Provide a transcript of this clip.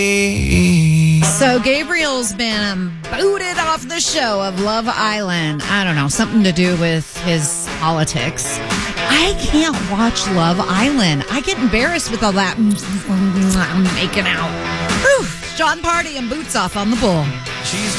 So Gabriel's been booted off the show of Love Island. I don't know, something to do with his politics. I can't watch Love Island. I get embarrassed with all that making out. Whew. John Party and Boots Off on the Bull.